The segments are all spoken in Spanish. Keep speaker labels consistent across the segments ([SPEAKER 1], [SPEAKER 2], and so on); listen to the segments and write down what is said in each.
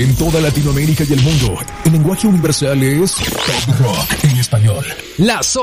[SPEAKER 1] En toda Latinoamérica y el mundo, el lenguaje universal es Top Rock en español.
[SPEAKER 2] Las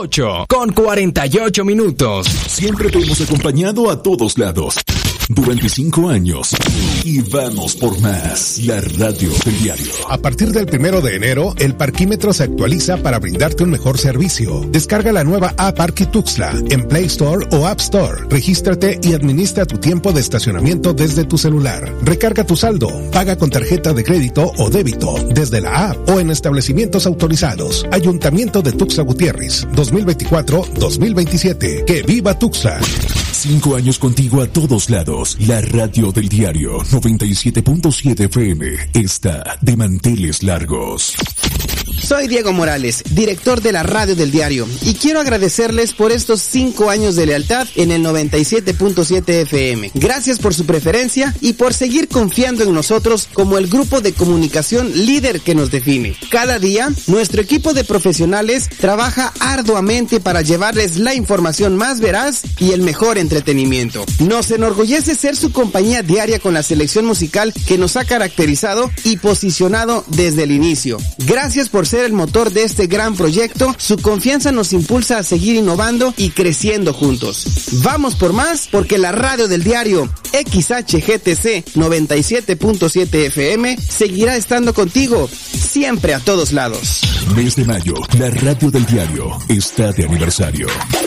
[SPEAKER 2] 8:48.
[SPEAKER 1] Siempre te hemos acompañado a todos lados. Durante 5 años. Y vamos por más. La radio del diario.
[SPEAKER 3] A partir del 1 de enero, el parquímetro se actualiza para brindarte un mejor servicio. Descarga la nueva app Parqui Tuxtla en Play Store o App Store. Regístrate y administra tu tiempo de estacionamiento desde tu celular. Recarga tu saldo. Paga con tarjeta de crédito o débito desde la app o en establecimientos autorizados. Ayuntamiento de Tuxtla Gutiérrez. 2024-2027. ¡Que viva Tuxtla!
[SPEAKER 1] 5 años contigo a todos lados. La radio del diario 97.7 FM está de manteles largos.
[SPEAKER 4] Soy Diego Morales, director de la radio del diario, y quiero agradecerles por estos 5 años de lealtad en el 97.7 FM. Gracias por su preferencia y por seguir confiando en nosotros como el grupo de comunicación líder que nos define. Cada día, nuestro equipo de profesionales trabaja arduamente para llevarles la información más veraz y el mejor entretenimiento. Nos enorgullece ser su compañía diaria con la selección musical que nos ha caracterizado y posicionado desde el inicio. Gracias por ser el motor de este gran proyecto. Su confianza nos impulsa a seguir innovando y creciendo juntos. Vamos por más, porque la radio del diario XHGTC 97.7 FM seguirá estando contigo, siempre a todos lados.
[SPEAKER 1] Mes de mayo, la radio del diario está de aniversario.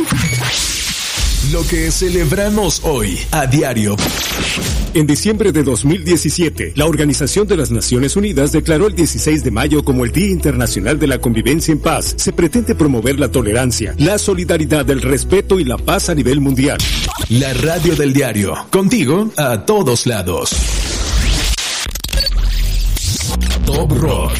[SPEAKER 1] Lo que celebramos hoy a diario.
[SPEAKER 5] En diciembre de 2017, la Organización de las Naciones Unidas declaró el 16 de mayo como el Día Internacional de la Convivencia en Paz. Se pretende promover la tolerancia, la solidaridad, el respeto y la paz a nivel mundial.
[SPEAKER 1] La radio del diario, contigo a todos lados. Top Rock